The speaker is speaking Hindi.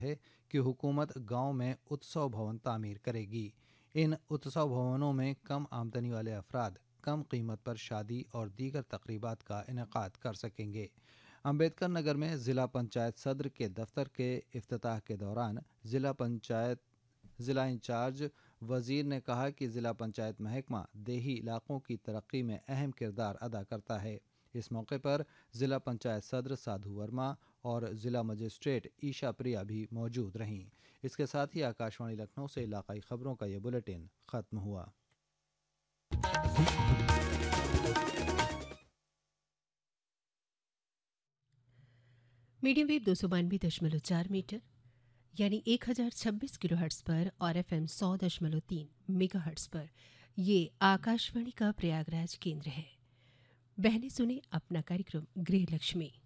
है कि हुकूमत गांव में उत्सव भवन तामीर करेगी। इन उत्सव भवनों में कम आमदनी वाले अफराद कम कीमत पर शादी और दीगर तकरीबात का इनेकाद कर सकेंगे। अम्बेडकर नगर में ज़िला पंचायत सदर के दफ्तर के इफ्तिताह के दौरान ज़िला इंचार्ज वज़ीर ने कहा कि ज़िला पंचायत महकमा देही इलाकों की तरक्की में अहम किरदार अदा करता है। इस मौके पर ज़िला पंचायत सदर साधु वर्मा और ज़िला मजिस्ट्रेट ईशा प्रिया भी मौजूद रहीं। इसके साथ ही आकाशवाणी लखनऊ से इलाकाई खबरों का ये बुलेटिन ख़त्म हुआ। मीडियम वेव 292.4 मीटर यानी 1026 किलोहर्ट्ज़ पर और FM 100.3 मेगाहर्ट्ज़ पर ये आकाशवाणी का प्रयागराज केंद्र है। बहनें सुने अपना कार्यक्रम गृह लक्ष्मी।